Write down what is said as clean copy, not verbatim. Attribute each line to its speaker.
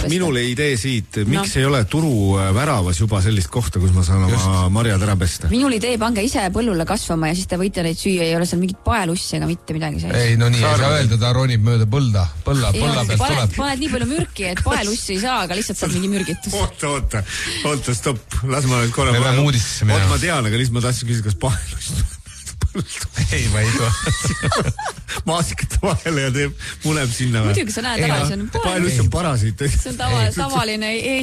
Speaker 1: minule idee siit, miks ei ole turu väravas juba sellist kohta, kus ma saan oma marjad ära pesta?
Speaker 2: Minul idee, pange ise põllule kasvama ja siis te võite neid süüa, ei ole seal mingit paelussi ega mitte midagi sees.
Speaker 3: Ei, no nii ei saa öelda, ta ronib mööda põlla pealt tuleb.
Speaker 2: Paned nii palju mürki, et paelussi ei saa, aga lihtsalt saab mingi mürgitus.
Speaker 1: Oota, stopp, las ma nüüd korra. Ma tean, aga lihtsalt ma tahtsin küsida, kas paelussi
Speaker 3: ei, ma ei tule.
Speaker 1: Maasikate vahele ja muneb sinna.
Speaker 2: Muidugi sa näed ära, see on
Speaker 1: paeluss on parasiit.
Speaker 2: See on tavaline